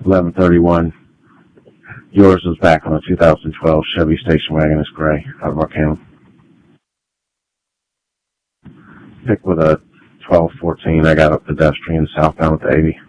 1131. Yours was back on a 2012 Chevy station wagon. It's gray, out of Arcanum. Pick with a 1214. I got a pedestrian southbound with the 80.